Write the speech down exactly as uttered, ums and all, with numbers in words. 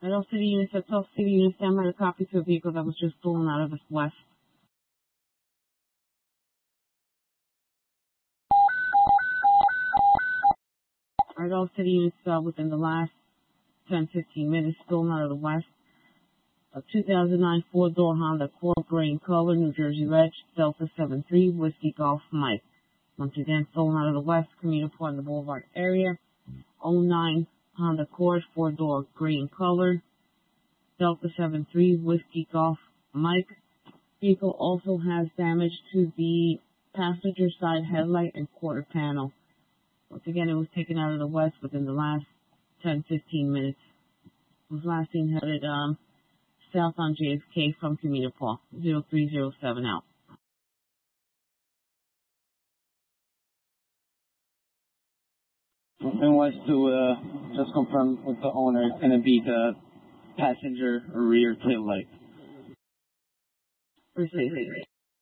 At all city units, at all city units, stand by to copy to a vehicle that was just stolen out of the west. At all city units, uh, within the last ten to fifteen minutes, stolen out of the west. A two thousand nine four-door Honda Accord, gray in color, New Jersey Reg, Delta seven three, Whiskey Golf Mike. Once again, stolen out of the west, Camino Port in the Boulevard area. oh nine Honda Accord, four-door, gray in color, Delta seven three, Whiskey Golf Mike. Vehicle also has damage to the passenger side headlight and quarter panel. Once again, it was taken out of the west within the last ten to fifteen minutes. It was last seen headed um, south on J F K from Camino Port, zero three zero seven out. And was to uh, just confirm with the owner, it's going to be the passenger rear tail light. Precisely.